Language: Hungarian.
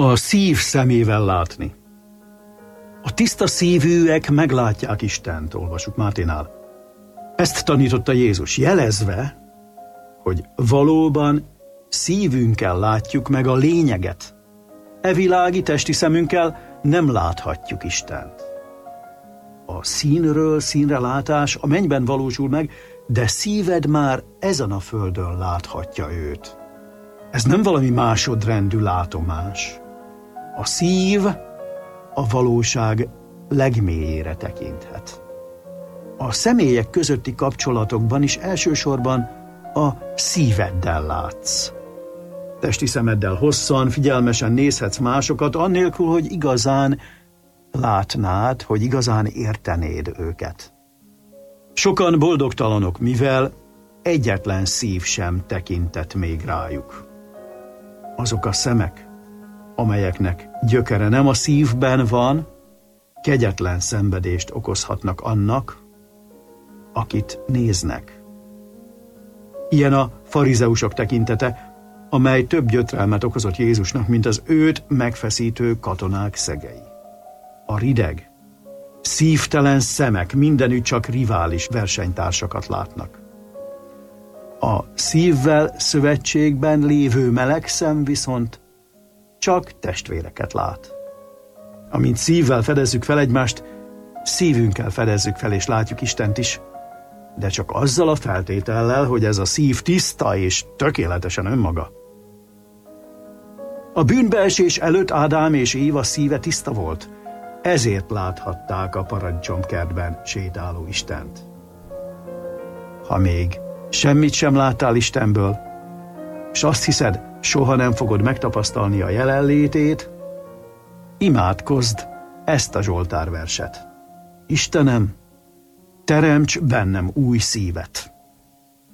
A szív szemével látni. A tiszta szívűek meglátják Istent, olvasjuk Máténál. Ezt tanította Jézus, jelezve, hogy valóban szívünkkel látjuk meg a lényeget. E világi testi szemünkkel nem láthatjuk Istent. A színről színre látás a mennyben valósul meg, de szíved már ezen a földön láthatja őt. Ez nem valami másodrendű látomás. A szív a valóság legmélyére tekinthet. A személyek közötti kapcsolatokban is elsősorban a szíveddel látsz. Testi szemeddel hosszan, figyelmesen nézhetsz másokat, annélkül, hogy igazán látnád, hogy igazán értenéd őket. Sokan boldogtalanok, mivel egyetlen szív sem tekintett még rájuk. Azok a szemek, amelyeknek gyökere nem a szívben van, kegyetlen szenvedést okozhatnak annak, akit néznek. Ilyen a farizeusok tekintete, amely több gyötrelmet okozott Jézusnak, mint az őt megfeszítő katonák szegei. A rideg, szívtelen szemek mindenütt csak rivális versenytársakat látnak. A szívvel szövetségben lévő meleg szem viszont csak testvéreket lát. Amint szívvel fedezzük fel egymást, szívünkkel fedezzük fel és látjuk Istent is, de csak azzal a feltétellel, hogy ez a szív tiszta és tökéletesen önmaga. A bűnbeesés előtt Ádám és Éva szíve tiszta volt, ezért láthatták a paradicsomkertben sétáló Istent. Ha még semmit sem láttál Istenből, és azt hiszed, soha nem fogod megtapasztalni a jelenlétét, imádkozd ezt a Zsoltárverset. Istenem, teremts bennem új szívet.